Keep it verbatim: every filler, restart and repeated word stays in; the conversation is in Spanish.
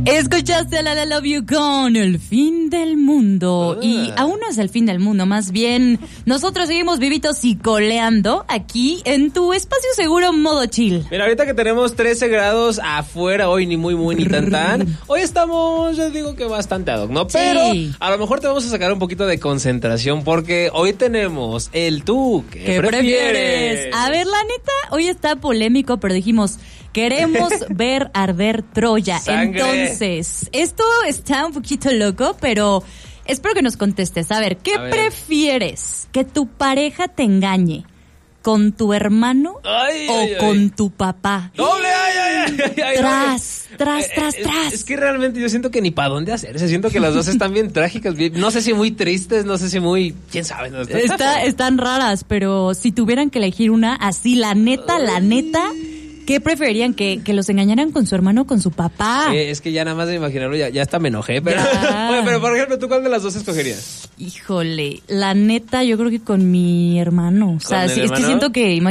Escuchaste a La La Love You con El Fin del Mundo. Uh. Y aún no es el fin del mundo, más bien nosotros seguimos vivitos y coleando aquí en tu espacio seguro modo chill. Mira, ahorita que tenemos trece grados afuera, hoy ni muy muy ni tan tan, hoy estamos, yo digo que bastante ad hoc, ¿no? Pero sí, a lo mejor te vamos a sacar un poquito de concentración porque hoy tenemos el tú que ¿Qué prefieres? prefieres. A ver, la neta, hoy está polémico, pero dijimos, queremos ver arder Troya. Sangre. Entonces, esto está un poquito loco, pero espero que nos contestes. A ver, ¿qué A ver. prefieres? ¿Que tu pareja te engañe con tu hermano Ay, o ay, ay. con tu papá? ¡Doble! ¡Ay, ay, ay! ay Tras, ay. tras, tras, Eh, tras. Es, es que realmente yo siento que ni para dónde hacerse. Siento que las dos están bien trágicas. bien- No sé si muy tristes, no sé si muy... ¿Quién sabe? No, está- Está, están raras, pero si tuvieran que elegir una, así, la neta, la neta, ¿qué preferirían? ¿Que, que los engañaran con su hermano o con su papá? Eh, es que ya nada más de imaginarlo ya, ya hasta me enojé. Pero, Ya. Oye, pero por ejemplo, ¿tú cuál de las dos escogerías? Híjole, la neta, yo creo que con mi hermano. O sea, ¿Con el sí, es que hermano? siento que